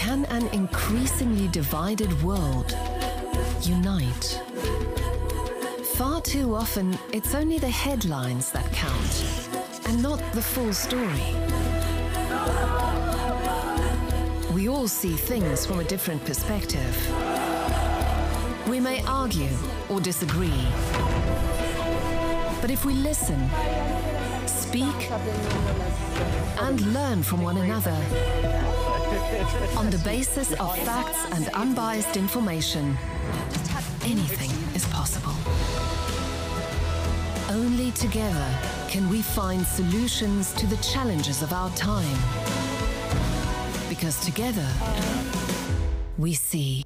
Can an increasingly divided world unite? Far too often, it's only the headlines that count, and not the full story. We all see things from a different perspective. We may argue or disagree, but if we listen, speak, and learn from one another, on the basis of facts and unbiased information, anything is possible. Only together can we find solutions to the challenges of our time. Because together, we see.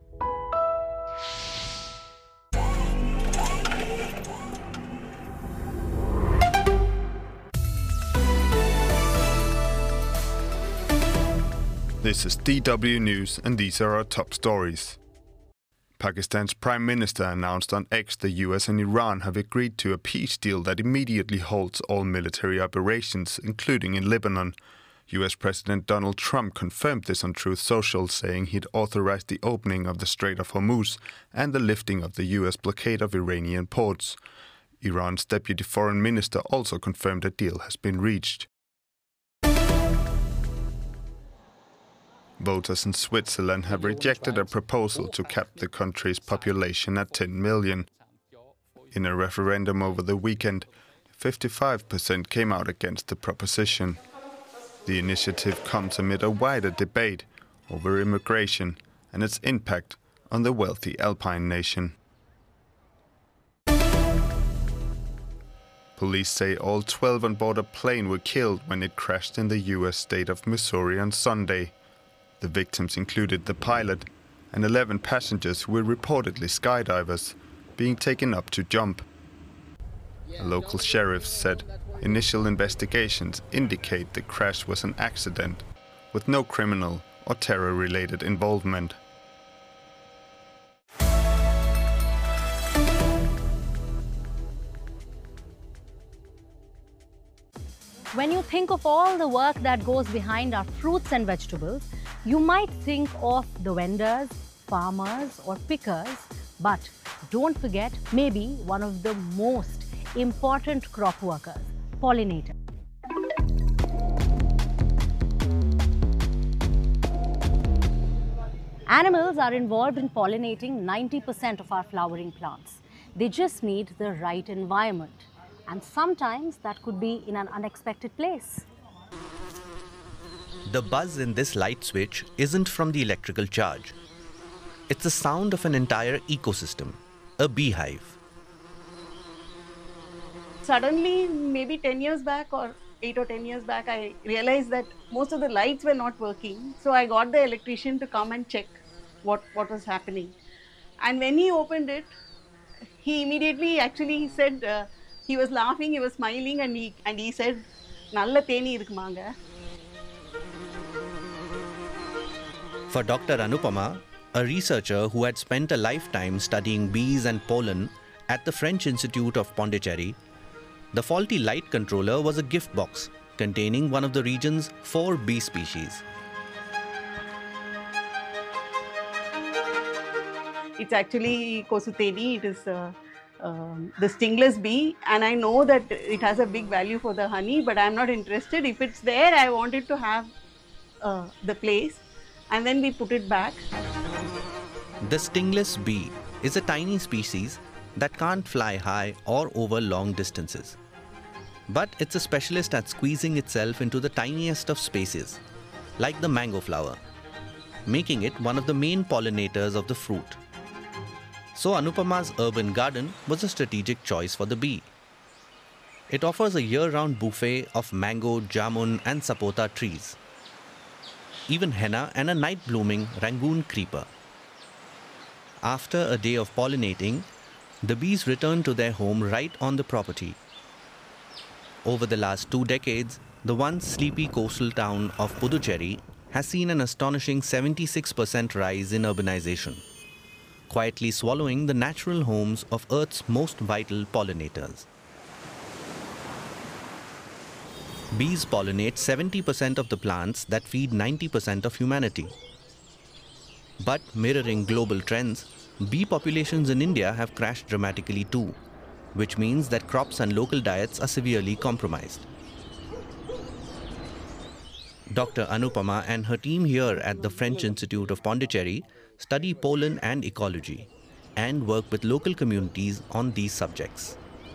This is DW News, and these are our top stories. Pakistan's Prime Minister announced on X the US and Iran have agreed to a peace deal that immediately halts all military operations, including in Lebanon. US President Donald Trump confirmed this on Truth Social, saying he'd authorized the opening of the Strait of Hormuz and the lifting of the US blockade of Iranian ports. Iran's Deputy Foreign Minister also confirmed a deal has been reached. Voters in Switzerland have rejected a proposal to cap the country's population at 10 million. In a referendum over the weekend, 55% came out against the proposition. The initiative comes amid a wider debate over immigration and its impact on the wealthy Alpine nation. Police say all 12 on board a plane were killed when it crashed in the US state of Missouri on Sunday. The victims included the pilot and 11 passengers who were reportedly skydivers, being taken up to jump. A local sheriff said initial investigations indicate the crash was an accident, with no criminal or terror-related involvement. When you think of all the work that goes behind our fruits and vegetables, you might think of the vendors, farmers, or pickers, but don't forget maybe one of the most important crop workers, pollinators. Animals are involved in pollinating 90% of our flowering plants. They just need the right environment. And sometimes that could be in an unexpected place. The buzz in this light switch isn't from the electrical charge. It's the sound of an entire ecosystem, a beehive. Suddenly, maybe 10 years back or 8 or 10 years back, I realized that most of the lights were not working. So I got the electrician to come and check what was happening. And when he opened it, he immediately actually said, he was laughing, he was smiling, and he said, "Nalla theni irukmaanga." For Dr. Anupama, a researcher who had spent a lifetime studying bees and pollen at the French Institute of Pondicherry, the faulty light controller was a gift box containing one of the region's 4 bee species. It's actually Kosuteni. It is the stingless bee, and I know that it has a big value for the honey, but I'm not interested. If it's there, I want it to have the place, and then we put it back. The stingless bee is a tiny species that can't fly high or over long distances. But it's a specialist at squeezing itself into the tiniest of spaces, like the mango flower, making it one of the main pollinators of the fruit. So Anupama's urban garden was a strategic choice for the bee. It offers a year-round buffet of mango, jamun and sapota trees, even henna and a night-blooming Rangoon creeper. After a day of pollinating, the bees return to their home right on the property. Over the last 2 decades, the once sleepy coastal town of Puducherry has seen an astonishing 76% rise in urbanization, quietly swallowing the natural homes of Earth's most vital pollinators. Bees pollinate 70% of the plants that feed 90% of humanity. But mirroring global trends, bee populations in India have crashed dramatically too, which means that crops and local diets are severely compromised. Dr. Anupama and her team here at the French Institute of Pondicherry study pollen and ecology and work with local communities on these subjects.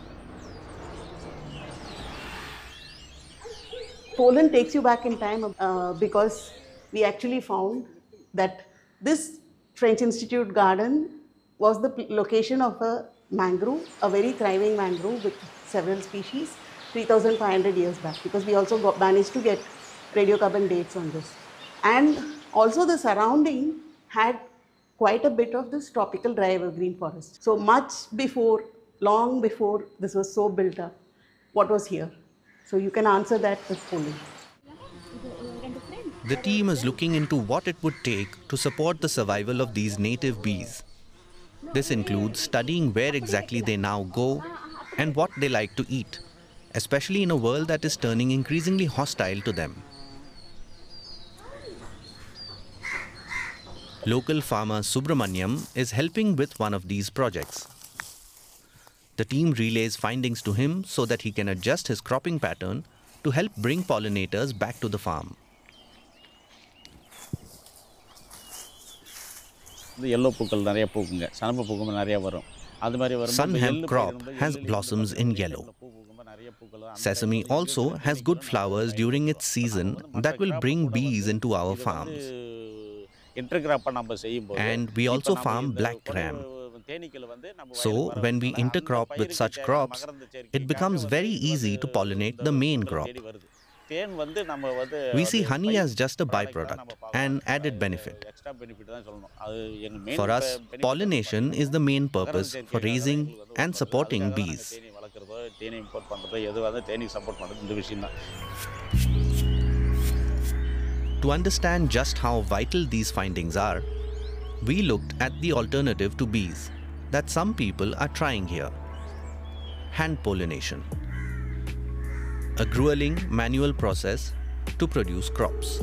Pollen takes you back in time because we actually found that this French Institute garden was the location of a mangrove, a very thriving mangrove with several species, 3,500 years back, because we also managed to get radiocarbon dates on this. And also the surrounding had quite a bit of this tropical dry evergreen forest. So much before, long before this was so built up, what was here? So you can answer that with pollen. The team is looking into what it would take to support the survival of these native bees. This includes studying where exactly they now go and what they like to eat, especially in a world that is turning increasingly hostile to them. Local farmer Subramanyam is helping with one of these projects. The team relays findings to him so that he can adjust his cropping pattern to help bring pollinators back to the farm. Sunhemp crop has blossoms in yellow. Sesame also has good flowers during its season that will bring bees into our farms. And we also farm black gram. So when we intercrop with such crops, it becomes very easy to pollinate the main crop. We see honey as just a byproduct, an added benefit. For us, pollination is the main purpose for raising and supporting bees. To understand just how vital these findings are, we looked at the alternative to bees that some people are trying here: hand pollination. A grueling manual process to produce crops.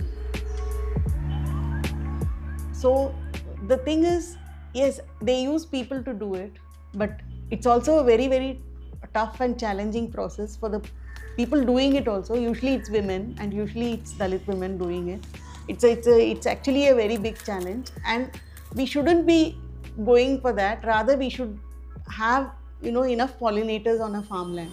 So the thing is, yes, they use people to do it, but it's also a very, very tough and challenging process for the people doing it also. Usually it's women, and usually it's Dalit women doing it. It's actually a very big challenge, and we shouldn't be going for that. Rather, we should have enough pollinators on a farmland.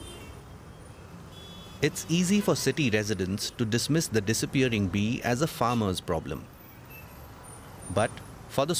It's easy for city residents to dismiss the disappearing bee as a farmer's problem. But for the